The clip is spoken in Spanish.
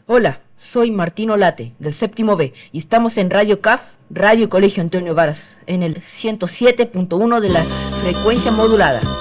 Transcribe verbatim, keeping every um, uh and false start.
Hola, soy Martín Olate, del séptimo B, y estamos en Radio C A F, Radio Colegio Antonio Varas, en el ciento siete punto uno de la frecuencia modulada.